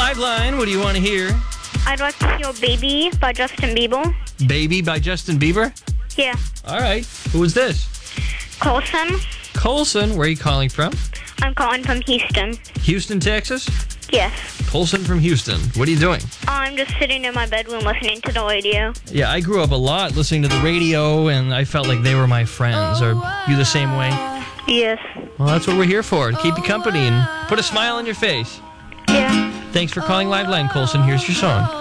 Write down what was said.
Liveline, what do you want to hear? I'd like to hear Baby by Justin Bieber. Baby by Justin Bieber? Yeah. All right. Who is this? Colson. Colson, where are you calling from? I'm calling from Houston. Houston, Texas? Yes. Colson from Houston. What are you doing? I'm just sitting in my bedroom listening to the radio. Yeah, I grew up a lot listening to the radio, and I felt like they were my friends. Are you the same way? Yes. Well, that's what we're here for, to keep you company and put a smile on your face. Yeah. Thanks for calling Liveline, Colson. Here's your song.